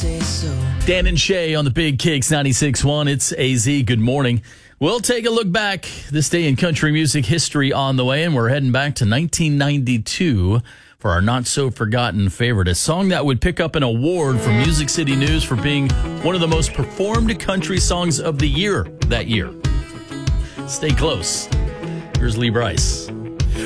say so. Dan and Shay on the Big Kicks 96.1. It's AZ. Good morning. We'll take a look back this day in country music history on the way, and we're heading back to 1992 for our not-so-forgotten favorite, a song that would pick up an award from Music City News for being one of the most performed country songs of the year that year. Stay close. Here's Lee Brice.